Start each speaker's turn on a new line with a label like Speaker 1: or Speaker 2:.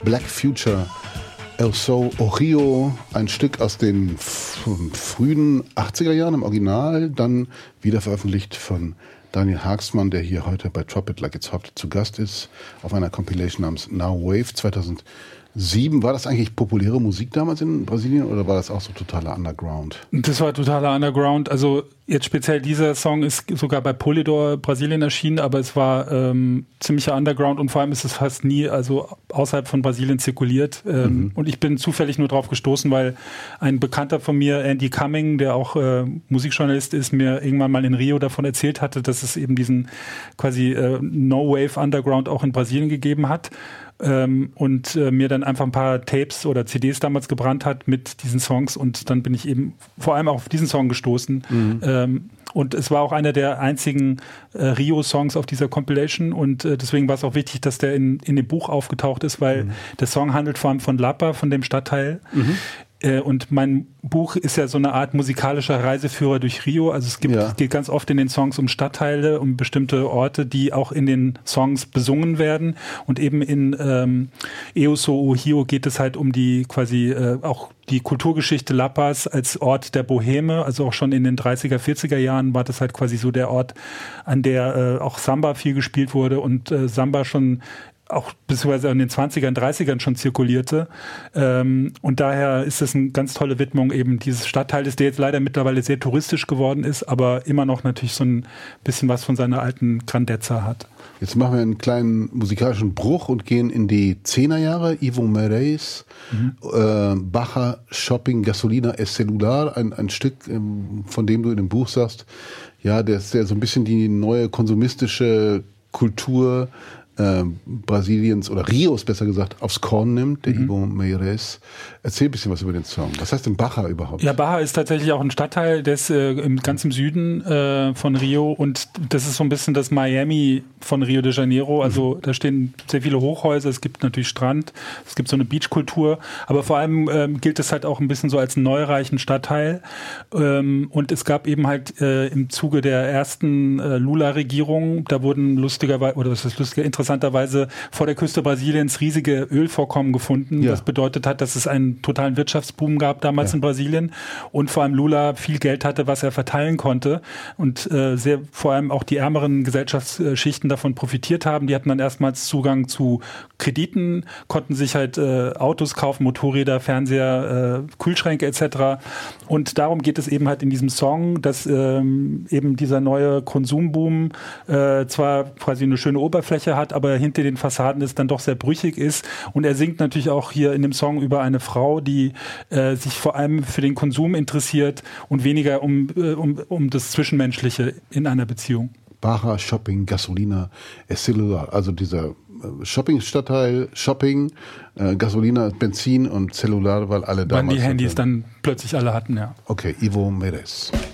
Speaker 1: Black Future, El Sol Rio, ein Stück aus den frühen 80er Jahren im Original, dann wieder veröffentlicht von Daniel Haagsmann, der hier heute bei Drop It Like It's Hot zu Gast ist, auf einer Compilation namens Now Wave 2007. War das eigentlich populäre Musik damals in Brasilien oder war das auch so totaler Underground?
Speaker 2: Das war totaler Underground. Also jetzt speziell dieser Song ist sogar bei Polydor Brasilien erschienen, aber es war ziemlicher Underground und vor allem ist es fast nie außerhalb von Brasilien zirkuliert. Und ich bin zufällig nur drauf gestoßen, weil ein Bekannter von mir, Andy Cumming, der auch Musikjournalist ist, mir irgendwann mal in Rio davon erzählt hatte, dass es eben diesen quasi No-Wave Underground auch in Brasilien gegeben hat. Und mir dann einfach ein paar Tapes oder CDs damals gebrannt hat mit diesen Songs und dann bin ich eben vor allem auch auf diesen Song gestoßen. Und es war auch einer der einzigen Rio-Songs auf dieser Compilation und deswegen war es auch wichtig, dass der in dem Buch aufgetaucht ist, weil der Song handelt vor allem von Lapa, von dem Stadtteil. Und mein Buch ist ja so eine Art musikalischer Reiseführer durch Rio. Also es geht ganz oft in den Songs um Stadtteile, um bestimmte Orte, die auch in den Songs besungen werden. Und eben in Eu Sou o Rio geht es halt um die quasi auch die Kulturgeschichte Lapas als Ort der Boheme. Also auch schon in den 30er, 40er Jahren war das halt quasi so der Ort, an der auch Samba viel gespielt wurde und Samba schon auch beziehungsweise in den 20ern, 30ern schon zirkulierte. Und daher ist es eine ganz tolle Widmung eben dieses Stadtteils, der jetzt leider mittlerweile sehr touristisch geworden ist, aber immer noch natürlich so ein bisschen was von seiner alten Grandezza hat.
Speaker 1: Jetzt machen wir einen kleinen musikalischen Bruch und gehen in die 10er Jahre. Ivo Meirelles, Baja, Shopping, Gasolina, El Celular, ein Stück, von dem du in dem Buch sagst, ja, der so ein bisschen die neue konsumistische Kultur Brasiliens oder Rios besser gesagt aufs Korn nimmt, der Ivo Meirelles. Erzähl ein bisschen was über den Song. Was heißt denn Baja überhaupt?
Speaker 2: Ja, Baja ist tatsächlich auch ein Stadtteil, der ist ganz im Süden von Rio und das ist so ein bisschen das Miami von Rio de Janeiro. Also da stehen sehr viele Hochhäuser, es gibt natürlich Strand, es gibt so eine Beachkultur, aber vor allem gilt es halt auch ein bisschen so als einen neureichen Stadtteil. Und es gab eben halt im Zuge der ersten Lula-Regierung, da wurden interessanterweise vor der Küste Brasiliens riesige Ölvorkommen gefunden. Ja. Das bedeutet hat, dass es einen totalen Wirtschaftsboom gab damals in Brasilien und vor allem Lula viel Geld hatte, was er verteilen konnte und vor allem auch die ärmeren Gesellschaftsschichten davon profitiert haben. Die hatten dann erstmals Zugang zu Krediten, konnten sich halt Autos kaufen, Motorräder, Fernseher, Kühlschränke etc. Und darum geht es eben halt in diesem Song, dass eben dieser neue Konsumboom zwar quasi eine schöne Oberfläche hat, aber hinter den Fassaden es dann doch sehr brüchig ist. Und er singt natürlich auch hier in dem Song über eine Frau, die sich vor allem für den Konsum interessiert und weniger um das Zwischenmenschliche in einer Beziehung.
Speaker 1: Baja, Shopping, Gasolina, El Celular, also dieser Shopping-Stadtteil, Shopping, Gasolina, Benzin und Celular, weil alle damals...
Speaker 2: Weil die Handys dann plötzlich alle hatten, ja.
Speaker 1: Okay, Ivo Meirelles.